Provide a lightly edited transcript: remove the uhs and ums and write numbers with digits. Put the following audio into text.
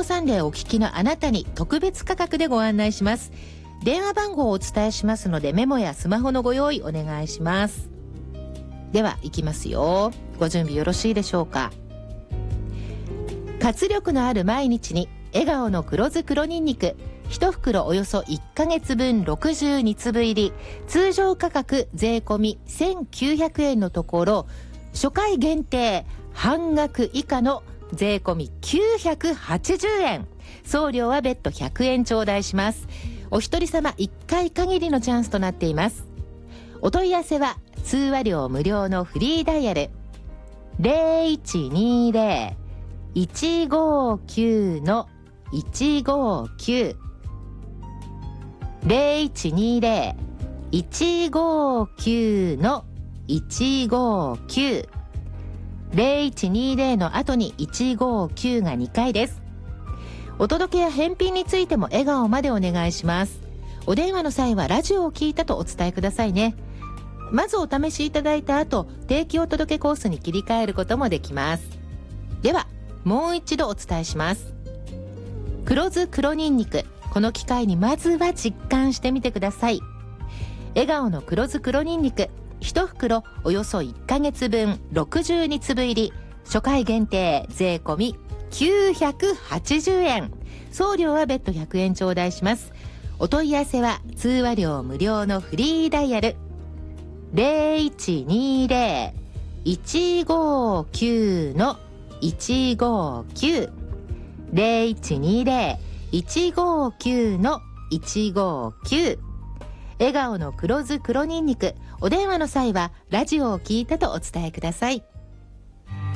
ドサンデーをお聞きのあなたに特別価格でご案内します。電話番号をお伝えしますのでメモやスマホのご用意お願いします。では行きますよ。ご準備よろしいでしょうか。活力のある毎日に笑顔の黒酢黒ニンニク1袋およそ1ヶ月分62粒入り、通常価格税込み1900円のところ、初回限定半額以下の税込み980円、送料は別途100円頂戴します。お一人様1回限りのチャンスとなっています。お問い合わせは通話料無料のフリーダイヤル 0120-159-159 0120-159-159 0120の後に159が2回です。お届けや返品についても笑顔までお願いします。お電話の際はラジオを聞いたとお伝えくださいね。まずお試しいただいた後、定期お届けコースに切り替えることもできます。ではもう一度お伝えします。黒酢黒ニンニク、この機会にまずは実感してみてください。笑顔の黒酢黒ニンニク1袋およそ1ヶ月分62粒入り、初回限定税込み980円、送料は別途100円頂戴します。お問い合わせは通話料無料のフリーダイヤル 0120-159-159 0120-159-159 笑顔の黒酢黒ニンニク。お電話の際はラジオを聞いたとお伝えください。